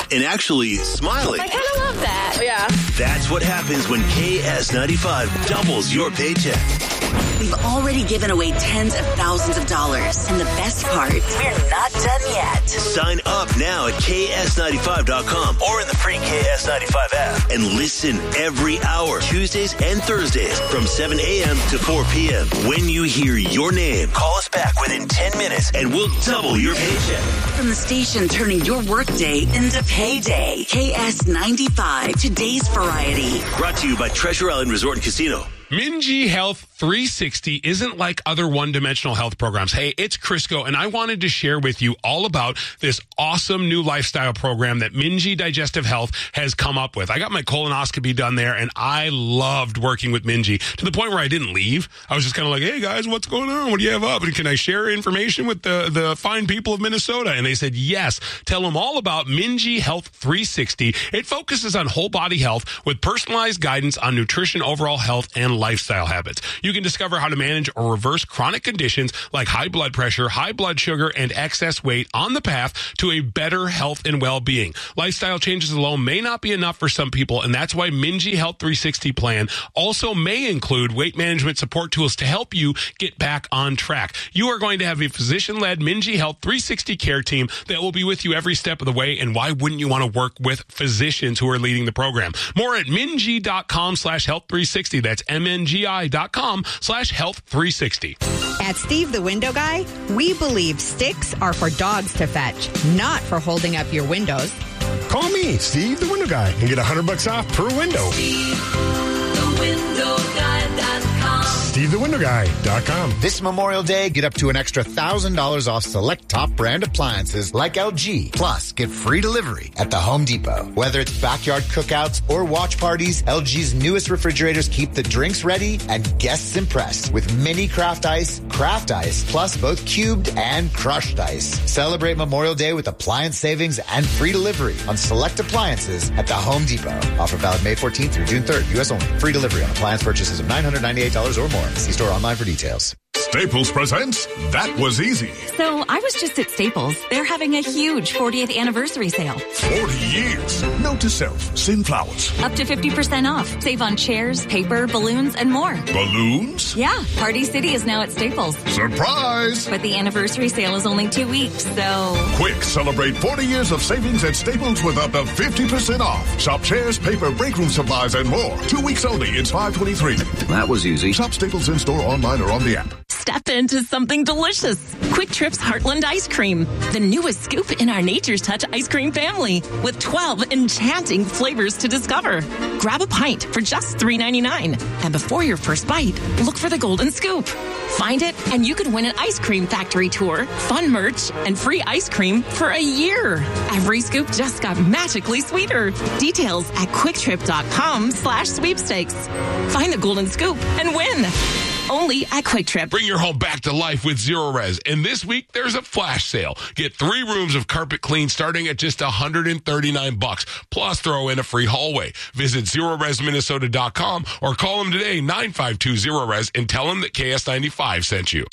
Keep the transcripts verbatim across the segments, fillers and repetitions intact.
and actually smiling. I kind of love that. Yeah. That's what happens when K S ninety-five doubles your paycheck. We've already given away tens of thousands of dollars. And the best part, we're not done yet. Sign up now at K S ninety-five dot com or in the free K S ninety-five app and listen every hour, Tuesdays and Thursdays from seven a.m. to four p.m. When you hear your name, call us back within ten minutes and we'll double your paycheck. From the station turning your workday into payday. K S ninety-five, today's variety. Brought to you by Treasure Island Resort and Casino. Minji Health three sixty isn't like other one-dimensional health programs. Hey, it's Crisco, and I wanted to share with you all about this awesome new lifestyle program that Minji Digestive Health has come up with. I got my colonoscopy done there, and I loved working with Minji to the point where I didn't leave. I was just kind of like, hey, guys, what's going on? What do you have up? And can I share information with the, the fine people of Minnesota? And they said, yes. Tell them all about Minji Health three sixty. It focuses on whole body health with personalized guidance on nutrition, overall health, and lifestyle habits. You can discover how to manage or reverse chronic conditions like high blood pressure, high blood sugar, and excess weight on the path to a better health and well-being. Lifestyle changes alone may not be enough for some people, and that's why Minji Health three sixty plan also may include weight management support tools to help you get back on track. You are going to have a physician-led Minji Health three sixty care team that will be with you every step of the way, and why wouldn't you want to work with physicians who are leading the program? More at minji.com slash health 360. That's mngi.com slash health 360. At Steve the Window Guy, we believe sticks are for dogs to fetch, not for holding up your windows. Call me, Steve the Window Guy, and get one hundred bucks off per window. Steve the Window Guy dot com. Steve the Window Guy dot com. This Memorial Day, get up to an extra one thousand dollars off select top brand appliances like L G. Plus, get free delivery at the Home Depot. Whether it's backyard cookouts or watch parties, L G's newest refrigerators keep the drinks ready and guests impressed with mini craft ice, craft ice, plus both cubed and crushed ice. Celebrate Memorial Day with appliance savings and free delivery on select appliances at the Home Depot. Offer valid May fourteenth through June third. U S only. Free delivery on appliance purchases of nine hundred ninety-eight dollars or more. See store online for details. Staples presents That Was Easy. So I was just at Staples. They're having a huge fortieth anniversary sale. forty years. Note to self, send flowers. Up to fifty percent off. Save on chairs, paper, balloons, and more. Balloons? Yeah. Party City is now at Staples. Surprise! But the anniversary sale is only two weeks, so... Quick, celebrate forty years of savings at Staples with up to fifty percent off. Shop chairs, paper, break room supplies, and more. Two weeks only. It's five twenty-three. That was easy. Shop Staples in store, online, or on the app. Step into something delicious. Quick Trip's Heartland Ice Cream, the newest scoop in our Nature's Touch ice cream family, with twelve enchanting flavors to discover. Grab a pint for just three ninety-nine, and before your first bite, look for the golden scoop. Find it, and you could win an ice cream factory tour, fun merch, and free ice cream for a year. Every scoop just got magically sweeter. Details at quicktrip.com slash sweepstakes. Find the golden scoop and win. Only at Quick Trip. Bring your home back to life with Zero Res. And this week, there's a flash sale. Get three rooms of carpet clean starting at just one hundred thirty-nine bucks. Plus, throw in a free hallway. Visit zero res minnesota dot com or call them today, nine five two zero res, and tell them that K S ninety-five sent you.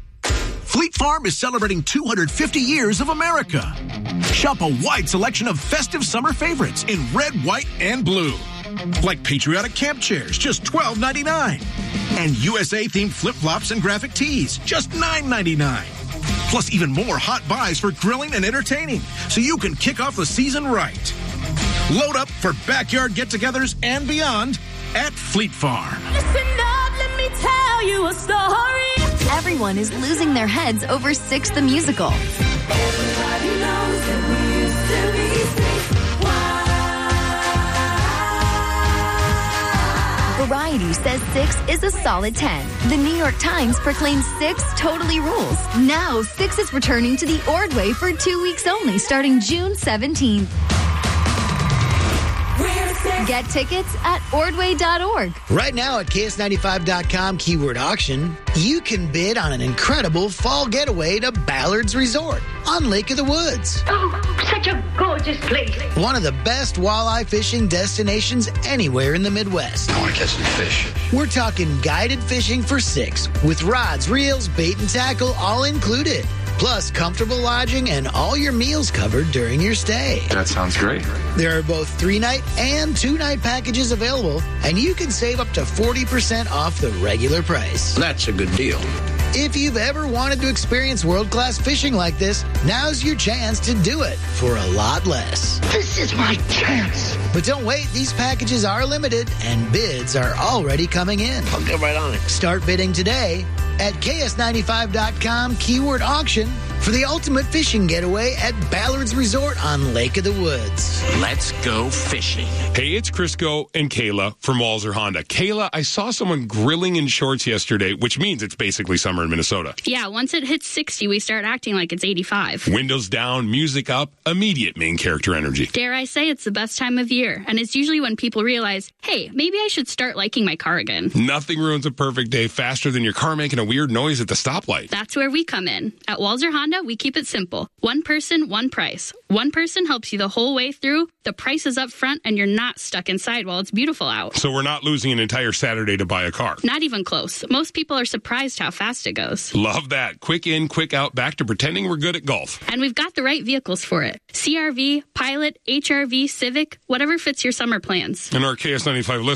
Fleet Farm is celebrating two hundred fifty years of America. Shop a wide selection of festive summer favorites in red, white, and blue. Like patriotic camp chairs, just twelve ninety-nine. And U S A-themed flip-flops and graphic tees, just nine ninety-nine. Plus even more hot buys for grilling and entertaining, so you can kick off the season right. Load up for backyard get-togethers and beyond at Fleet Farm. Listen up, let me tell you a story. Everyone is losing their heads over Six the Musical. Everybody knows that we used to be six. Variety says Six is a solid ten. The New York Times proclaims Six totally rules. Now, Six is returning to the Ordway for two weeks only, starting June seventeenth. Get tickets at ordway dot org. Right now at K S ninety-five dot com keyword auction, you can bid on an incredible fall getaway to Ballard's Resort on Lake of the Woods. Oh, such a gorgeous place. One of the best walleye fishing destinations anywhere in the Midwest. I want to catch some fish. We're talking guided fishing for six with rods, reels, bait, and tackle all included. plus comfortable lodging and all your meals covered during your stay. That sounds great. There are both three-night and two-night packages available, and you can save up to forty percent off the regular price. That's a good deal. If you've ever wanted to experience world-class fishing like this, now's your chance to do it for a lot less. This is my chance. But don't wait. These packages are limited, and bids are already coming in. I'll get right on it. Start bidding today at K S ninety-five dot com keyword auction for the ultimate fishing getaway at Ballard's Resort on Lake of the Woods. Let's go fishing. Hey, it's Crisco and Kayla from Walzer Honda. Kayla, I saw someone grilling in shorts yesterday, which means it's basically summer in Minnesota. Yeah, once it hits sixty, we start acting like it's eighty-five. Windows down, music up, immediate main character energy. Dare I say it's the best time of year, and it's usually when people realize, hey, maybe I should start liking my car again. Nothing ruins a perfect day faster than your car making a weird noise at the stoplight. That's where we come in. At Walzer Honda, we keep it simple. One person, one price. One person helps you the whole way through. The price is up front, and you're not stuck inside while it's beautiful out. So we're not losing an entire Saturday to buy a car. Not even close. Most people are surprised how fast it goes. Love that. Quick in, quick out, back to pretending we're good at golf. And we've got the right vehicles for it. C R V, Pilot, H R V, Civic, whatever fits your summer plans. And our K S ninety-five listeners